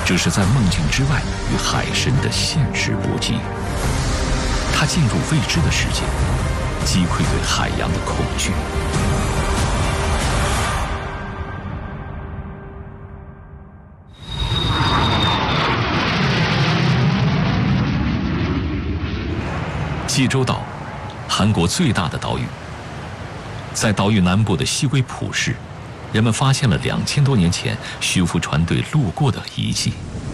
这是在梦境之外与海神的现实搏击。他进入未知的世界，击溃对海洋的恐惧。济州岛，韩国最大的岛屿。在岛屿南部的西归浦市，人们发现了2000多年前徐福船队路过的遗迹。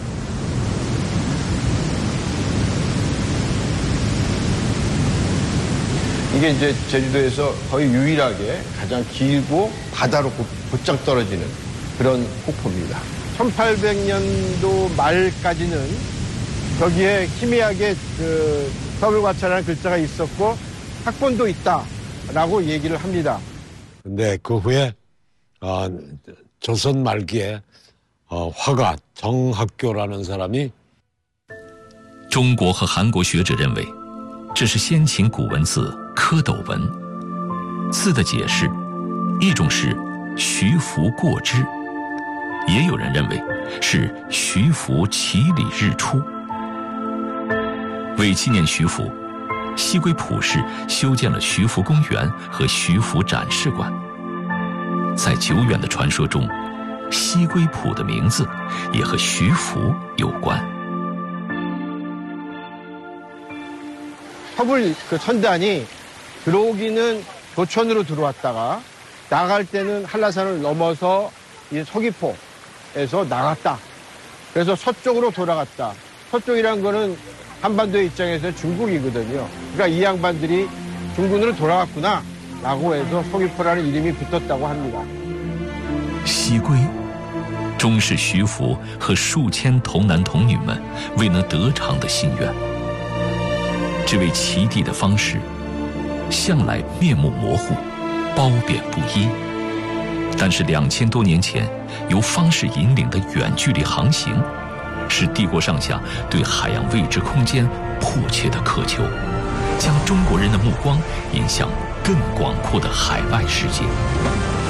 이게 이제 제주도에서 거의 유일하게 가장 길고 바다로 곧장 떨어지는 그런 폭포입니다. 1800년도 말까지는 여기에 희미하게 그 서울과차라는 글자가 있었고 학본도 있다라고 얘기를 합니다. 근데 그 후에 조선 말기에 화가 정학교라는 사람이 中国和韩国学者认为，这是先秦古文字 蝌蚪文字的解释，一种是徐福过之，也有人认为是徐福祈礼日出。为纪念徐福，西归浦市修建了徐福公园和徐福展示馆。在久远的传说中，西归浦的名字也和徐福有关。 서불 그 선단이 들어오기는 도천으로 들어왔다가 나갈 때는 한라산을 넘어서 이 서귀포에서 나갔다. 그래서 서쪽으로 돌아갔다. 서쪽이란 거는 한반도의 입장에서 중국이거든요. 그러니까 이 양반들이 중군으로 돌아갔구나라고 해서 서귀포라는 이름이 붙었다고 합니다. 西归，终是徐福和数千童男童女们未能得偿的心愿。 这位齐地的方士，向来面目模糊，褒贬不一。但是2000多年前，由方士引领的远距离航行，使帝国上下对海洋未知空间迫切的渴求，将中国人的目光引向更广阔的海外世界。